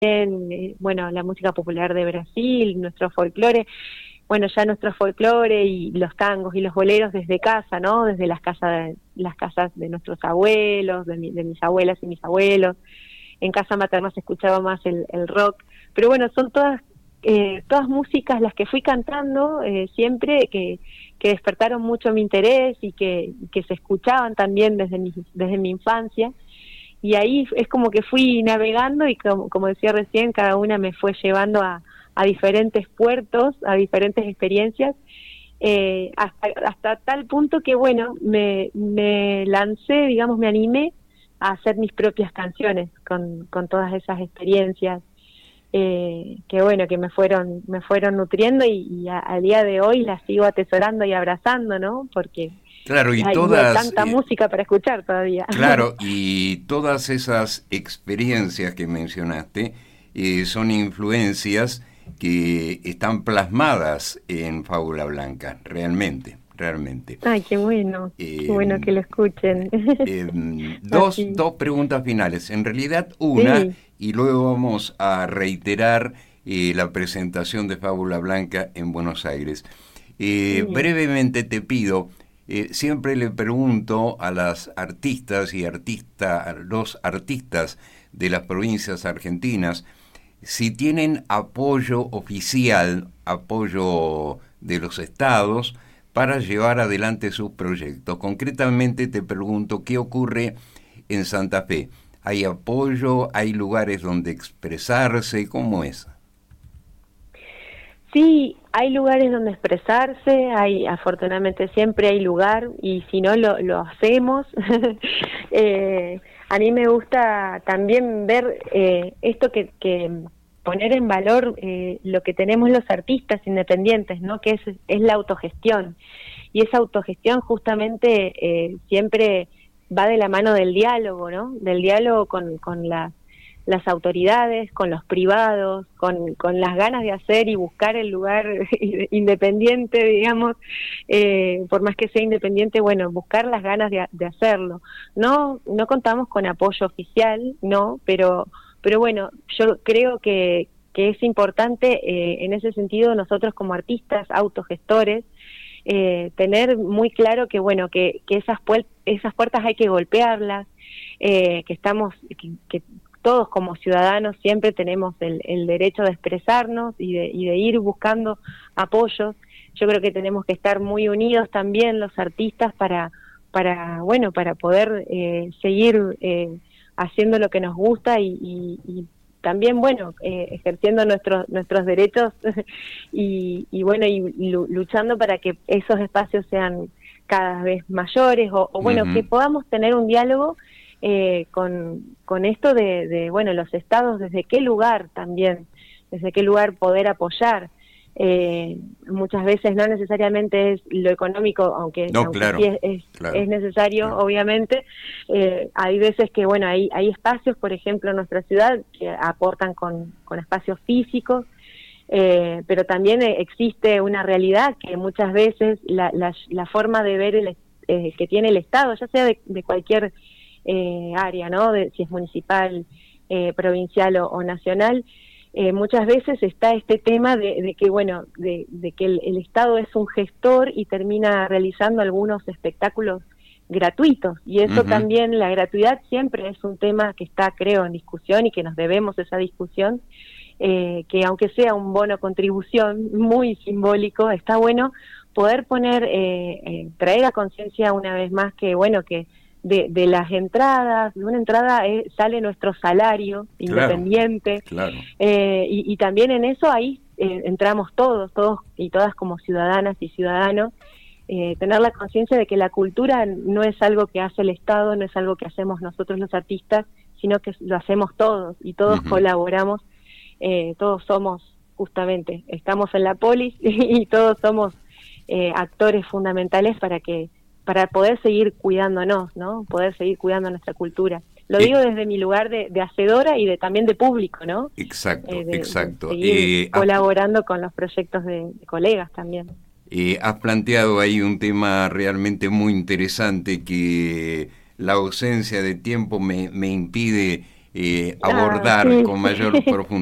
bueno, la música popular de Brasil, nuestro folclore, bueno, ya nuestro folclore y los tangos y los boleros desde casa, ¿no? Desde las casas de nuestros abuelos, de mis abuelas y mis abuelos. En casa materna se escuchaba más el rock, pero bueno, son todas músicas las que fui cantando siempre que despertaron mucho mi interés y que se escuchaban también desde mi infancia. Y ahí es como que fui navegando y como decía recién, cada una me fue llevando a diferentes puertos, a diferentes experiencias, hasta tal punto que, bueno, me lancé, digamos, me animé a hacer mis propias canciones con todas esas experiencias, que bueno, que me fueron nutriendo y al día de hoy las sigo atesorando y abrazando, ¿no? Porque Claro, y hay todas, tanta música para escuchar todavía. claro, y todas esas experiencias que mencionaste son influencias que están plasmadas en Fábula Blanca, realmente, realmente. Ay, qué bueno Eh, que lo escuchen. Así, dos preguntas finales, en realidad una, sí, y luego vamos a reiterar la presentación de Fábula Blanca en Buenos Aires. bien. Brevemente te pido, siempre le pregunto a las artistas y los artistas de las provincias argentinas si tienen apoyo oficial, apoyo de los estados para llevar adelante sus proyectos. Concretamente te pregunto qué ocurre en Santa Fe. ¿Hay apoyo? ¿Hay lugares donde expresarse? ¿Cómo es? Sí, hay lugares donde expresarse, afortunadamente siempre hay lugar y si no lo hacemos. A mí me gusta también ver esto que poner en valor lo que tenemos los artistas independientes, ¿no? Que es la autogestión. Y esa autogestión justamente siempre va de la mano del diálogo, ¿no? Del diálogo con las autoridades, con los privados, con las ganas de hacer y buscar el lugar independiente, digamos, por más que sea independiente, bueno, buscar las ganas de hacerlo. No contamos con apoyo oficial, no, pero bueno, yo creo que es importante en ese sentido nosotros como artistas, autogestores, tener muy claro que bueno que esas puertas hay que golpearlas, que estamos que todos como ciudadanos siempre tenemos el derecho de expresarnos y de ir buscando apoyos. Yo creo que tenemos que estar muy unidos también los artistas bueno, para poder seguir haciendo lo que nos gusta y también, bueno, ejerciendo nuestros derechos y bueno, luchando para que esos espacios sean cada vez mayores o bueno, que Ujú. podamos tener un diálogo con esto bueno, los estados, desde qué lugar también, desde qué lugar poder apoyar. Muchas veces no necesariamente es lo económico, No, aunque sí claro, es claro, necesario, claro. obviamente. Hay veces que, bueno, hay espacios, por ejemplo, en nuestra ciudad que aportan con espacios físicos, pero también existe una realidad que muchas veces la forma de ver que tiene el Estado, ya sea de cualquier área, ¿no? Si es municipal, provincial o nacional, muchas veces está este tema de que, bueno, de que el Estado es un gestor y termina realizando algunos espectáculos gratuitos, y eso Ujú. también, la gratuidad siempre es un tema que está, creo, en discusión y que nos debemos esa discusión, que aunque sea un bono contribución muy simbólico, está bueno poder traer a conciencia una vez más que, bueno, que de las entradas, de una entrada sale nuestro salario Claro, independiente, claro. y también en eso ahí entramos todos y todas como ciudadanas y ciudadanos, tener la conciencia de que la cultura no es algo que hace el Estado, no es algo que hacemos nosotros los artistas, sino que lo hacemos todos y todos Ujú. colaboramos, todos somos justamente, estamos en la polis y todos somos actores fundamentales para poder seguir cuidándonos, ¿no? Poder seguir cuidando nuestra cultura. Lo Eh, digo desde mi lugar de hacedora y también de público, ¿no? exacto, De exacto. seguir colaborando con los proyectos de colegas también. Has planteado ahí un tema realmente muy interesante que la ausencia de tiempo me impide abordar sí. con mayor profundidad.